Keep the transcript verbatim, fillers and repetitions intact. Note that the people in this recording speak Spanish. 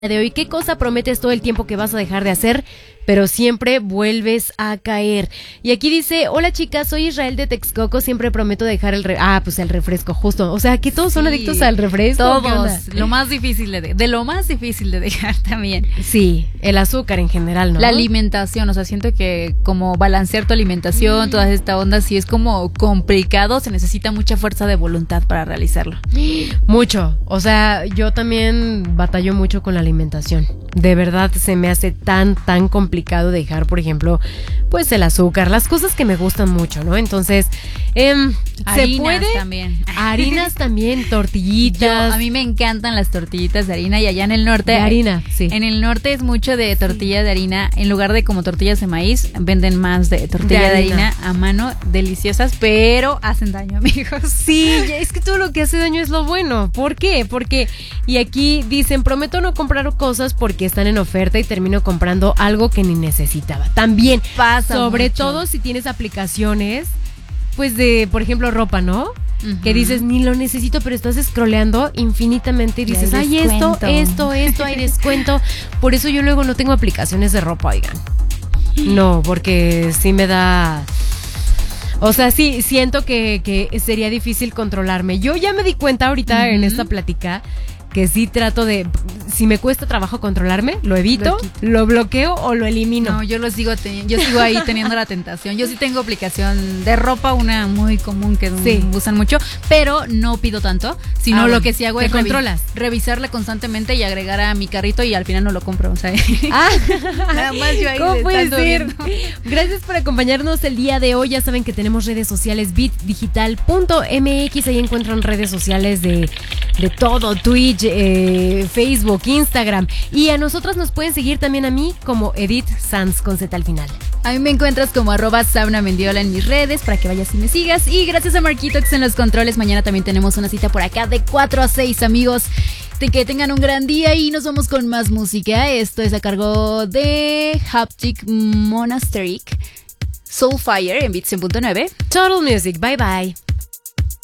de hoy. ¿Qué cosa prometes todo el tiempo que vas a dejar de hacer, pero siempre vuelves a caer? Y aquí dice, hola chicas, soy Israel de Texcoco, siempre prometo dejar el... Re ah, pues el refresco, justo. O sea, que todos sí, son adictos al refresco. Todos. Lo más difícil de, de lo más difícil de dejar también. Sí, el azúcar en general, ¿no? La alimentación, o sea, siento que como balancear tu alimentación, mm. toda esta onda, sí es como complicado, se necesita mucha fuerza de voluntad para realizarlo. Mucho. O sea, yo también batallo mucho con la alimentación. alimentación. De verdad se me hace tan, tan complicado dejar, por ejemplo, pues el azúcar, las cosas que me gustan mucho, ¿no? Entonces, eh, harinas se puede. También. Harinas también, tortillitas. Yo, a mí me encantan las tortillitas de harina y allá en el norte. De harina, sí. En el norte es mucho de tortilla sí. de harina. En lugar de como tortillas de maíz, venden más de tortilla de, de harina a mano, deliciosas, pero hacen daño, amigos. Sí, es que todo lo que hace daño es lo bueno. ¿Por qué? Porque, y aquí dicen, prometo no comprar cosas porque están en oferta y termino comprando algo que ni necesitaba. También pasa sobre mucho. Todo si tienes aplicaciones, pues de, por ejemplo, ropa, ¿no? Uh-huh. Que dices, ni lo necesito, pero estás scrolleando infinitamente y dices, ay, esto, esto, esto, hay descuento. Por eso yo luego no tengo aplicaciones de ropa, oigan. No, porque sí me da... O sea, sí, siento que, que sería difícil controlarme. Yo ya me di cuenta ahorita uh-huh. en esta plática que sí trato de, si me cuesta trabajo controlarme, lo evito, lo, lo bloqueo o lo elimino. No, yo lo sigo teniendo, yo sigo ahí teniendo la tentación. Yo sí tengo aplicación de ropa, una muy común que sí. usan mucho, pero no pido tanto, sino ah, lo que sí hago es controlas? Revi- revisarla constantemente y agregar a mi carrito y al final no lo compro, o sea, ah, nada más yo ahí ¿cómo puede ser? Gracias por acompañarnos el día de hoy. Ya saben que tenemos redes sociales bit digital punto m x, ahí encuentran redes sociales de, de todo, Twitch, Eh, Facebook, Instagram, y a nosotras nos pueden seguir también a mí como Edith Sanz con Z al final. A mí me encuentras como arroba Sauna Mendiola en mis redes para que vayas y me sigas, y gracias a Marquito que en los controles. Mañana también tenemos una cita por acá de cuatro a seis, amigos. De que tengan un gran día y nos vamos con más música. Esto es a cargo de Haptic Monasteric, Soulfire en Beats cien punto nueve. Total Music, bye bye.